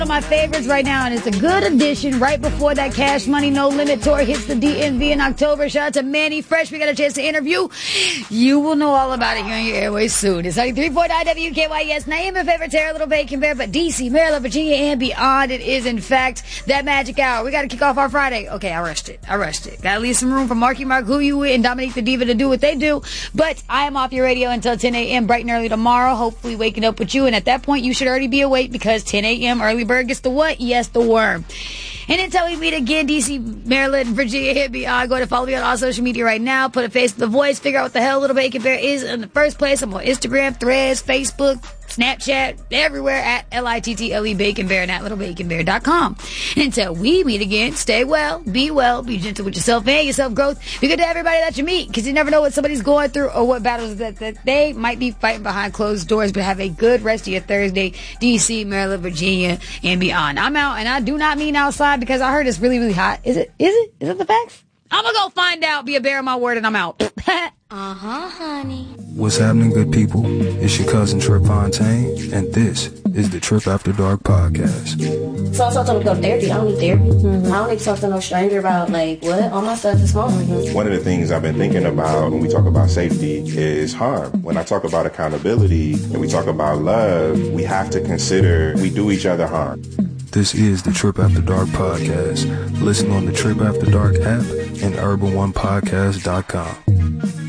One of my favorites right now, and it's a good addition right before that Cash Money No Limit tour hits the DMV in October. Shout out to Manny Fresh. We got a chance to interview. You will know all about it here on your airways soon. It's 93.9 WKYS. Now, I am my favorite Tara Little Bacon Bear, but DC, Maryland, Virginia, and beyond, it is, in fact, that magic hour. We got to kick off our Friday. Okay, I rushed it. Got to leave some room for Marky Mark, Who You With, and Dominique the Diva to do what they do. But I am off your radio until 10 a.m. bright and early tomorrow, hopefully waking up with you. And at that point, you should already be awake because 10 a.m. early bird gets the what? Yes, the worm. And until we meet again, DC, Maryland, Virginia, and beyond, go to follow me on all social media right now. Put a face to the voice. Figure out what the hell Little Bacon Bear is in the first place. I'm on Instagram, Threads, Facebook, Snapchat, everywhere at LITTLE Bacon Bear and at littlebaconbear.com. And until we meet again, stay well, be gentle with yourself and your self-growth. Be good to everybody that you meet, because you never know what somebody's going through or what battles that they might be fighting behind closed doors. But have a good rest of your Thursday, DC, Maryland, Virginia, and beyond. I'm out, and I do not mean outside, because I heard it's really, really hot. Is it? Is it the facts? I'm gonna go find out, be a bear on my word, and I'm out. Honey. What's happening, good people? It's your cousin Trip Fontaine, and this is the Trip After Dark podcast. So I talk to them about therapy. I don't need therapy. I don't need to talk to no stranger about, like, what? All my stuff is home. One of the things I've been thinking about when we talk about safety is harm. When I talk about accountability and we talk about love, we have to consider we do each other harm. This is the Trip After Dark podcast. Listen on the Trip After Dark app and urban1podcast.com.